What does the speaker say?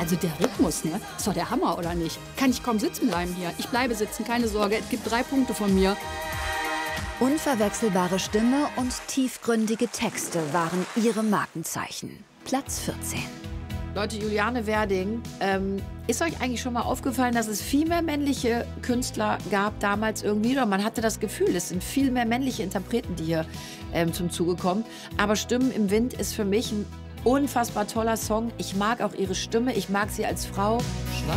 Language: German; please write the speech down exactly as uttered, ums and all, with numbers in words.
Also der Rhythmus, ne? Ist doch der Hammer, oder nicht? Kann ich kaum sitzen bleiben hier. Ich bleibe sitzen, keine Sorge. Es gibt drei Punkte von mir. Unverwechselbare Stimme und tiefgründige Texte waren ihre Markenzeichen. Platz vierzehn. Leute, Juliane Werding, ähm, ist euch eigentlich schon mal aufgefallen, dass es viel mehr männliche Künstler gab damals irgendwie? Oder man hatte das Gefühl, es sind viel mehr männliche Interpreten, die hier ähm, zum Zuge kommen. Aber Stimmen im Wind ist für mich ein unfassbar toller Song. Ich mag auch ihre Stimme, ich mag sie als Frau. Schwarz